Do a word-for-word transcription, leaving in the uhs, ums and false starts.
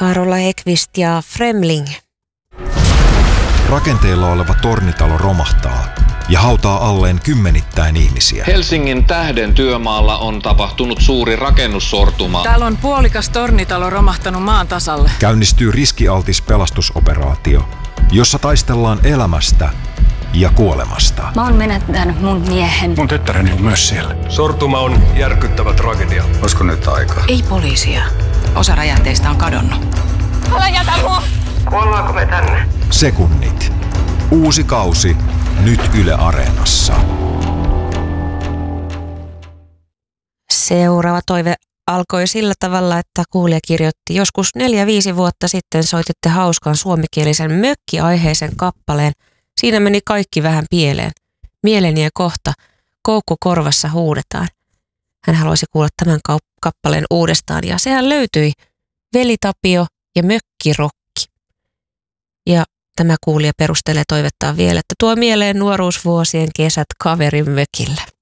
Karola Ekvist ja Fremling. Rakenteilla oleva tornitalo romahtaa ja hautaa alleen kymmenittäin ihmisiä. Helsingin Tähden työmaalla on tapahtunut suuri rakennussortuma. Täällä on puolikas tornitalo romahtanut maan tasalle. Käynnistyy riskialtis pelastusoperaatio, jossa taistellaan elämästä ja kuolemasta. Mä oon menettänyt mun miehen. Mun tyttäreni on myös siellä. Sortuma on järkyttävä tragedia. Olisiko nyt aika? Ei poliisia. Osa räjähteistä on kadonnut. Älä jätä mua! Kuollaanko me tänne? Sekunnit. Uusi kausi nyt Yle Areenassa. Seuraava toive alkoi sillä tavalla, että kuulija kirjoitti: joskus neljä viisi vuotta sitten soititte hauskan suomikielisen mökkiaiheisen kappaleen. Siinä meni kaikki vähän pieleen. Mieleni ja kohta koukku korvassa huudetaan. Hän haluaisi kuulla tämän kappaleen uudestaan ja sehän löytyi: Veli Tapio ja Mökkirokki. Ja tämä kuulija perustelee toivettaan vielä, että tuo mieleen nuoruusvuosien kesät kaverin mökillä.